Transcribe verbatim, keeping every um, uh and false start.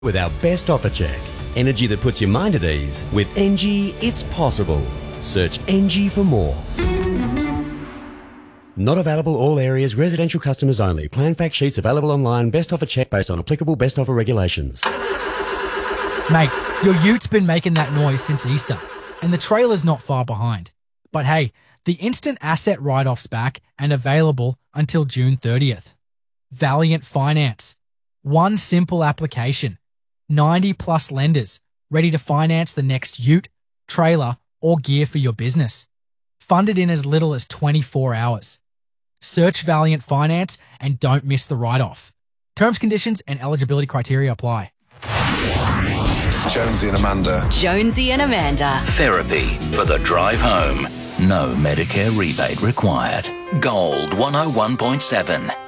With our best offer check. Energy that puts your mind at ease. With Engie, it's possible. Search Engie for more. Not available all areas, residential customers only. Plan fact sheets available online. Best offer check based on applicable best offer regulations. Mate, your ute's been making that noise since Easter, and the trailer's not far behind. But hey, the instant asset write-off's back and available until June thirtieth. Valiant Finance. One simple application. ninety plus lenders ready to finance the next ute, trailer, or gear for your business. Funded in as little as twenty-four hours. Search Valiant Finance and don't miss the write-off. Terms, conditions, and eligibility criteria apply. Jonesy and Amanda. Jonesy and Amanda. Therapy for the drive home. No Medicare rebate required. Gold one oh one point seven.